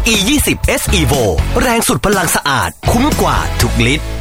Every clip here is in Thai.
E20 S Evo แรงสุดพลังสะอาดคุ้มกว่าทุกลิตร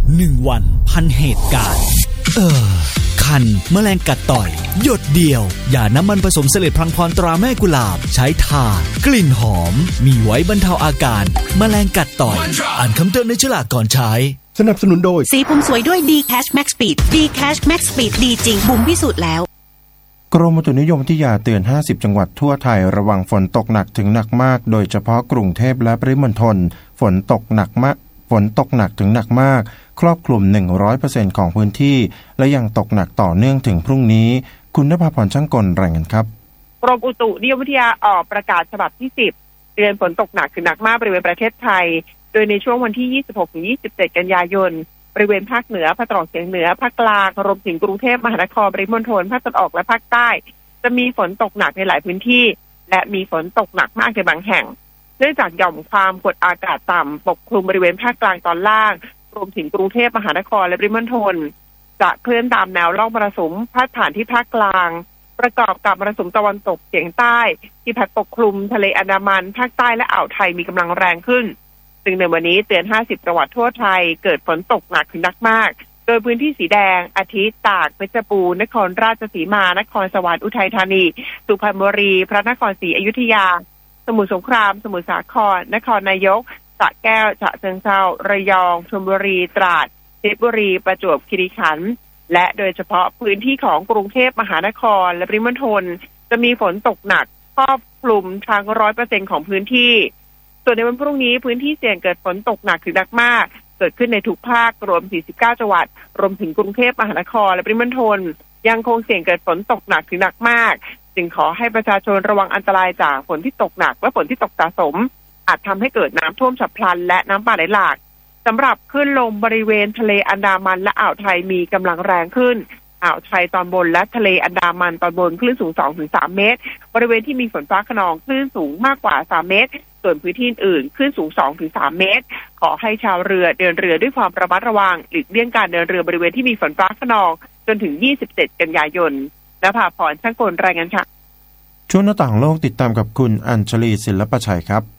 1 วันพันเหตุการณ์คันแมลงกัดต่อยหยดเดียวอย่าน้ำมันผสมเสลดพลังพรตราแม่กุหลาบใช้ทากลิ่นหอมมีไว้บรรเทาอาการแมลงกัดต่อยอ่านคำเตือนในฉลากก่อนใช้สนับสนุนโดยสีผมสวยด้วย D-Cash Max Speed D-Cash Max Speed ดีจริงบุ๋มพิสูจน์แล้วกรมอุตุนิยมวิทยาเตือน50จังหวัดทั่วไทยระวังฝนตกหนักถึงหนักมากโดยเฉพาะกรุงเทพและปริมณฑลฝนตกหนักถึงหนักมากครอบคลุม 100% ของพื้นที่และยังตกหนักต่อเนื่องถึงพรุ่งนี้คุณณภาพรช่างกลรายงานครับกรมอุตุนิยมวิทยาออกประกาศฉบับที่10เตือนฝนตกหนักถึงหนักมากบริเวณประเทศไทยโดยในช่วงวันที่ 26-27 กันยายนบริเวณภาคเหนือภาคตะวันออกเฉียงเหนือภาคกลางรวมถึงกรุงเทพมหานครปริมณฑลภาคตะวันออกและภาคใต้จะมีฝนตกหนักในหลายพื้นที่และมีฝนตกหนักมากในบางแห่งเนื่องจากหย่อมความกดอากาศต่ำปกคลุมบริเวณภาคกลางตอนล่างรวมถึงกรุงเทพมหานครและปริมณฑลจะเคลื่อนตามแนวร่องมรสุมพาดผ่านที่ภาคกลางประกอบกับมรสุมตะวันตกเฉียงใต้ที่พัดปกคลุมทะเลอันดามันภาคใต้และอ่าวไทยมีกำลังแรงขึ้นซึ่งในวันนี้เตือน50จังหวัดทั่วไทยเกิดฝนตกหนักถึงหนักมากโดยพื้นที่สีแดงอาทิตากเพชรบูรณ์นครราชสีมานครสวรรค์อุทัยธานีสุพรรณบุรีพระนครศรีอยุธยาสมุทรสงครามสมุทรสาครนครนายกสระแก้วฉะเชิงเทราระยองชลบุรีตราดเพชรบุรีประจวบคีรีขันธ์และโดยเฉพาะพื้นที่ของกรุงเทพมหานครและปริมณฑลจะมีฝนตกหนักครอบคลุมทั้ง 100% ของพื้นที่ส่วนในวันพรุ่งนี้พื้นที่เสี่ยงเกิดฝนตกหนักถึงหนักมากเกิดขึ้นในทุกภาครวม49จังหวัดรวมถึงกรุงเทพมหานครและปริมณฑลยังคงเสี่ยงเกิดฝนตกหนักถึงหนักมากจึงขอให้ประชาชนระวังอันตรายจากฝนที่ตกหนักและฝนที่ตกสะสมอาจทำให้เกิดน้ำท่วมฉับพลันและน้ำป่าไหลหลากสำหรับคลื่นลมบริเวณทะเลอันดามันและอ่าวไทยมีกำลังแรงขึ้นอ่าวไทยตอนบนและทะเลอันดามันตอนบนคลื่นสูง 2-3 เมตรบริเวณที่มีฝนฟ้าคะนองคลื่นสูงมากกว่า3เมตรส่วนพื้นที่อื่นคลื่นสูง 2-3 เมตรขอให้ชาวเรือเดินเรือด้วยความระมัดระวังหลีกเลี่ยงการเดินเรือบริเวณที่มีฝนฟ้าคะนองจนถึง27กันยายนณภาพรช่างกลรายงานค่ะช่วงหน้าต่างโลกติดตามกับคุณอัญชลีศิลปชัยครับ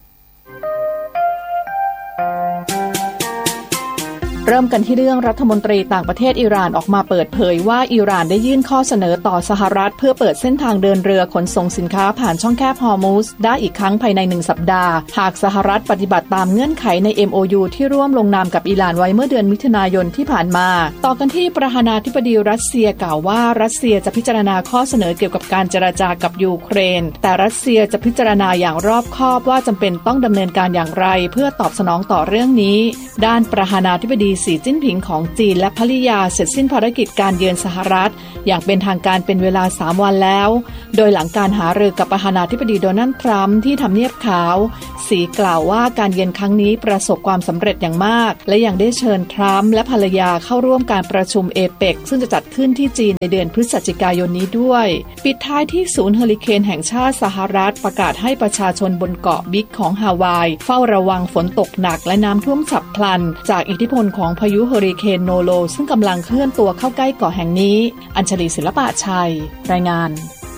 เริ่มกันที่เรื่องรัฐมนตรีต่างประเทศอิหร่านออกมาเปิดเผยว่าอิหร่านได้ยื่นข้อเสนอต่อสหรัฐเพื่อเปิดเส้นทางเดินเรือขนส่งสินค้าผ่านช่องแคบฮอร์มุซได้อีกครั้งภายใน1สัปดาห์หากสหรัฐปฏิบัติตามเงื่อนไขใน MOU ที่ร่วมลงนามกับอิหร่านไว้เมื่อเดือนมิถุนายนที่ผ่านมาต่อกันที่ประธานาธิบดีรัสเซียกล่าวว่ารัสเซียจะพิจารณาข้อเสนอเกี่ยวกับการเจรจากับยูเครนแต่รัสเซียจะพิจารณาอย่างรอบคอบว่าจำเป็นต้องดำเนินการอย่างไรเพื่อตอบสนองต่อเรื่องนี้ด้านประธานาธิบดีสีจิ้นผิงของจีนและภริยาเสร็จสิ้นภารกิจการเยือนสหรัฐอย่างเป็นทางการเป็นเวลา3วันแล้วโดยหลังการหารือกับประธานาธิบดีโดนัลด์ทรัมป์ที่ทำเนียบขาวสีกล่าวว่าการเยือนครั้งนี้ประสบความสำเร็จอย่างมากและยังได้เชิญทรัมป์และภรรยาเข้าร่วมการประชุมเอเปกซึ่งจะจัดขึ้นที่จีนในเดือนพฤศจิกายนนี้ด้วยปิดท้ายที่ศูนย์เฮอริเคนแห่งชาติสหรัฐประกาศให้ประชาชนบนเกาะบิ๊กของฮาวายเฝ้าระวังฝนตกหนักและน้ำท่วมฉับพลันจากอิทธิพลของพายุเฮอริเคนโนโลซึ่งกำลังเคลื่อนตัวเข้าใกล้เกาะแห่งนี้อัญชลีศิลปะชัยรายงาน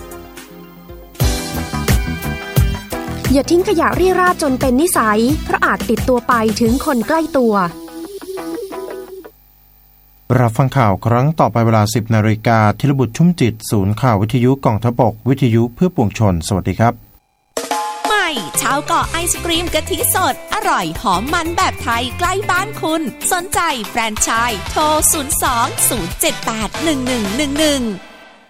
อย่าทิ้งขยะเรี่ยราดจนเป็นนิสัยเพราะอาจติดตัวไปถึงคนใกล้ตัวรับฟังข่าวครั้งต่อไปเวลา 10 นาฬิกาธีรบุตรชุ่มจิตศูนย์ข่าววิทยุกองทัพบกวิทยุเพื่อปวงชนสวัสดีครับใหม่ชาวเกาะไอศกรีมกะทิสดอร่อยหอมมันแบบไทยใกล้บ้านคุณสนใจแฟรนไชส์โทร02-078-1111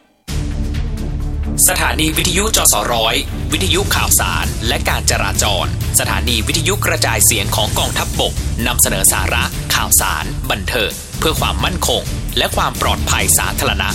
สถานีวิทยุจสร้อยวิทยุข่าวสารและการจราจรสถานีวิทยุกระจายเสียงของกองทัพบกนำเสนอสาระข่าวสารบันเทิงเพื่อความมั่นคงและความปลอดภัยสาธารณะ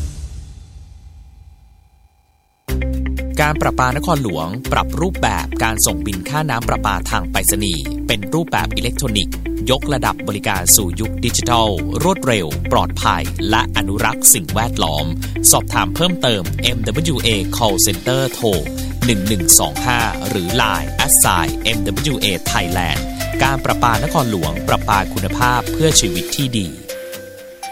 การประปานครหลวงปรับรูปแบบการส่งบิลค่าน้ำประปาทางไปรษณีย์เป็นรูปแบบอิเล็กทรอนิกส์ยกระดับบริการสู่ยุคดิจิทัลรวดเร็วปลอดภัยและอนุรักษ์สิ่งแวดล้อมสอบถามเพิ่มเติม MWA Call Center โทร1125หรือ LINE @MWA Thailand การประปานครหลวงประปาคุณภาพเพื่อชีวิตที่ดี